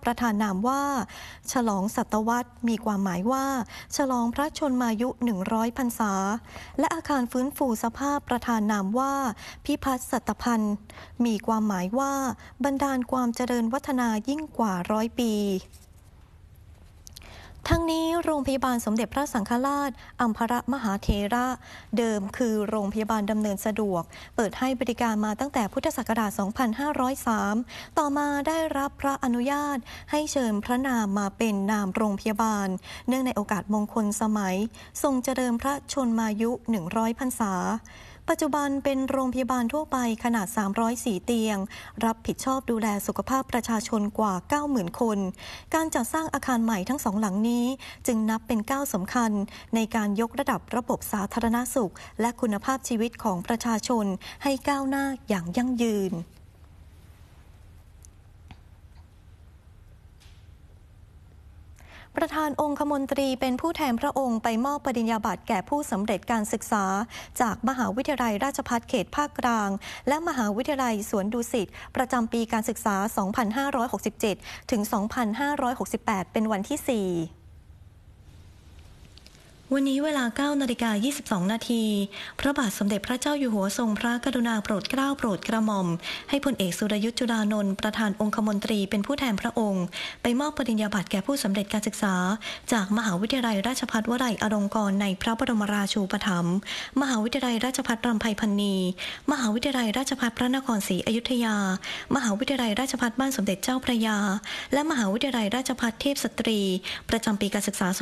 ประธานนามว่าฉลองศตวรรษมีความหมายว่าฉลองพระชนมายุ100 พรรษาและอาคารฟื้นฟูสภาพประธานนามว่าพิพัฒน์สัตพันธ์มีความหมายว่าบันดาลความเจริญวัฒนายิ่งกว่า100 ปีทั้งนี้โรงพยาบาลสมเด็จพระสังฆราชอัมพรมหาเถระเดิมคือโรงพยาบาลดำเนินสะดวกเปิดให้บริการมาตั้งแต่พุทธศักราช 2503 ต่อมาได้รับพระอนุญาตให้เชิญพระนามมาเป็นนามโรงพยาบาลเนื่องในโอกาสมงคลสมัยทรงเจริญพระชนมายุ100 พรรษาปัจจุบันเป็นโรงพยาบาลทั่วไปขนาด304 เตียงรับผิดชอบดูแลสุขภาพประชาชนกว่า 90,000 คนการจัดสร้างอาคารใหม่ทั้ง2 หลังนี้จึงนับเป็นก้าวสำคัญในการยกระดับระบบสาธารณสุขและคุณภาพชีวิตของประชาชนให้ก้าวหน้าอย่างยั่งยืนประธานองคมนตรีเป็นผู้แทนพระองค์ไปมอบปริญญาบัตรแก่ผู้สำเร็จการศึกษาจากมหาวิทยาลัยราชภัฏเขตภาคกลางและมหาวิทยาลัยสวนดุสิตประจำปีการศึกษา 2567 ถึง 2568 เป็นวันที่ 4วันนี้เวลา 9:22 นาทีพระบาทสมเด็จพระเจ้าอยู่หัวทรงพระกรุณาโปรดเกล้าโปรดกระหม่อมให้พลเอกสุรยุทธ จุลานนท์ประธานองคมนตรีเป็นผู้แทนพระองค์ไปมอบปริญญาบัตรแก่ผู้สำเร็จการศึกษาจากมหาวิทยาลัยราชภัฏวลัยอลงกรณ์ในพระบรมราชูปถัมภ์มหาวิทยาลัยราชภัฏรำไพพรรณีมหาวิทยาลัยราชภัฏพระนครศรีอยุธยามหาวิทยาลัยราชภัฏบ้านสมเด็จเจ้าพระยาและมหาวิทยาลัยราชภัฏเทพสตรีประจำปีการศึกษา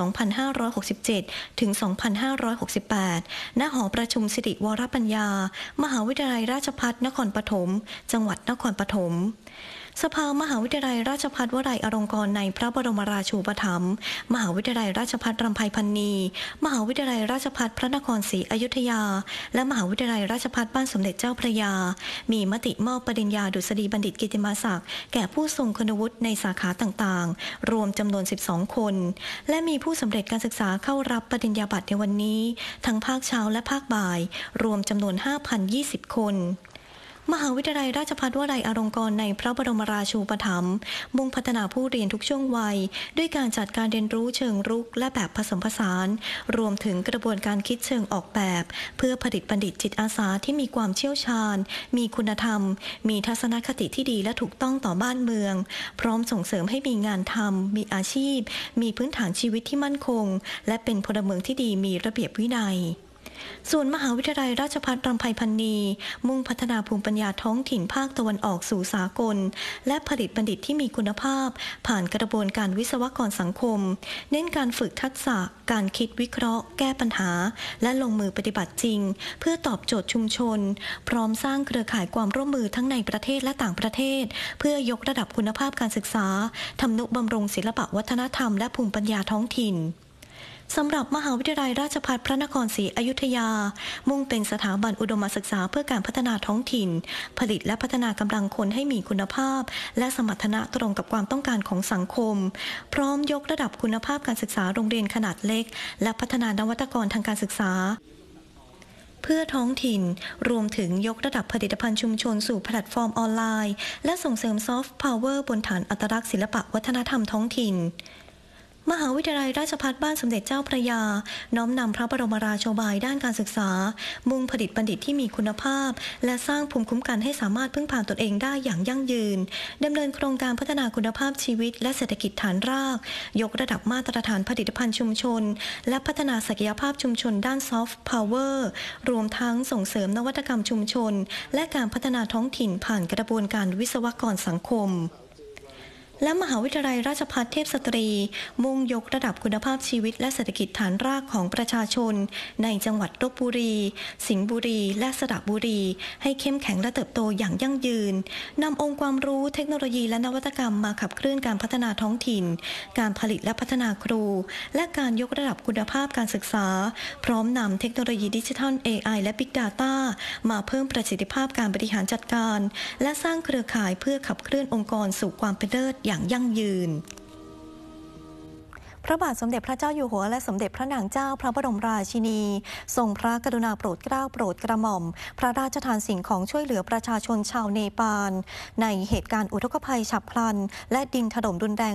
2567 ถึง 2568 ณ หอประชุมสิริวรปัญญามหาวิทยาลัยราชภัฏนครปฐมจังหวัดนครปฐมสภามหาวิทยาลัยราชภัฏวลัยอลงกรณ์ในพระบรมราชูปถัมภ์มหาวิทยาลัยราชภัฏรำไพพรรณีมหาวิทยาลัยราชภัฏพระนครศรีอยุธยาและมหาวิทยาลัยราชภัฏบ้านสมเด็จเจ้าพระยามีมติมอบปริญญาดุษฎีบัณฑิตกิตติมศักดิ์แก่ผู้ทรงคุณวุฒิในสาขาต่างๆรวมจำนวน 12 คนและมีผู้สำเร็จการศึกษาเข้ารับปริญญาบัตรในวันนี้ทั้งภาคเช้าและภาคบ่ายรวมจำนวน 5,020 คนมหาวิทยาลัยราชภัฏวลัยอลงกรณ์ในพระบรมราชูปถัมภ์มุ่งพัฒนาผู้เรียนทุกช่วงวัยด้วยการจัดการเรียนรู้เชิงรุกและแบบผสมผสานรวมถึงกระบวนการคิดเชิงออกแบบเพื่อผลิตบัณฑิตจิตอาสาที่มีความเชี่ยวชาญมีคุณธรรมมีทัศนคติที่ดีและถูกต้องต่อบ้านเมืองพร้อมส่งเสริมให้มีงานทำมีอาชีพมีพื้นฐานชีวิตที่มั่นคงและเป็นพลเมืองที่ดีมีระเบียบวินัยส่วนมหาวิทยาลัยราชภัฏรำไพพรรณีมุ่งพัฒนาภูมิปัญญาท้องถิ่นภาคตะวันออกสู่สากลและผลิตบัณฑิตที่มีคุณภาพผ่านกระบวนการวิศวกรสังคมเน้นการฝึกทักษะการคิดวิเคราะห์แก้ปัญหาและลงมือปฏิบัติจริงเพื่อตอบโจทย์ชุมชนพร้อมสร้างเครือข่ายความร่วมมือทั้งในประเทศและต่างประเทศเพื่อยกระดับคุณภาพการศึกษาทำนุบำรุงศิลปวัฒนธรรมและภูมิปัญญาท้องถิ่นสำหรับมหาวิทยาลัยราชภัฏพระนครศรีอยุธยามุ่งเป็นสถาบันอุดมศึกษาเพื่อการพัฒนาท้องถิ่นผลิตและพัฒนากำลังคนให้มีคุณภาพและสมรรถนะตรงกับความต้องการของสังคมพร้อมยกระดับคุณภาพการศึกษาโรงเรียนขนาดเล็กและพัฒนานวัตกรทางการศึกษาเพื่อท้องถิ่นรวมถึงยกระดับผลิตภัณฑ์ชุมชนสู่แพลตฟอร์มออนไลน์และส่งเสริมซอฟต์พาวเวอร์บนฐานอัตลักษณ์ศิลปวัฒนธรรมท้องถิ่นมหาวิทยาลัยราชภัฏบ้านสมเด็จเจ้าพระยาน้อมนำพระบรมราโชบายด้านการศึกษามุ่งผลิตบัณฑิตที่มีคุณภาพและสร้างภูมิคุ้มกันให้สามารถพึ่งพาตนเองได้อย่างยั่งยืนดำเนินโครงการพัฒนาคุณภาพชีวิตและเศรษฐกิจฐานรากยกระดับมาตรฐานผลิตภัณฑ์ชุมชนและพัฒนาศักยภาพชุมชนด้านซอฟต์พาวเวอร์รวมทั้งส่งเสริมนวัตกรรมชุมชนและการพัฒนาท้องถิ่นผ่านกระบวนการวิศวกรสังคมและมหาวิทยาลัยราชภัฏเทพสตรีมุ่งยกระดับคุณภาพชีวิตและเศรษฐกิจฐานรากของประชาชนในจังหวัดลพบุรีสิงห์บุรีและสระบุรีให้เข้มแข็งและเติบโตอย่างยั่งยืนนำองค์ความรู้เทคโนโลยีและนวัตกรรมมาขับเคลื่อนการพัฒนาท้องถิ่นการผลิตและพัฒนาครูและการยกระดับคุณภาพการศึกษาพร้อมนำเทคโนโลยีดิจิทัล AI และ Big Data มาเพิ่มประสิทธิภาพการบริหารจัดการและสร้างเครือข่ายเพื่อขับเคลื่อนองค์กรสู่ความเป็นเลิศอย่างยั่งยืนพระบาทสมเด็จพระเจ้าอยู่หัวและสมเด็จพระนางเจ้าพระบรมราชินีทรงพระกรุณาโปรดเกล้าโปรดกระหม่อมพระราชทานสิ่งของช่วยเหลือประชาชนชาวเนปาลในเหตุการณ์อุทกภัยฉับพลันและดินถล่มรุนแรง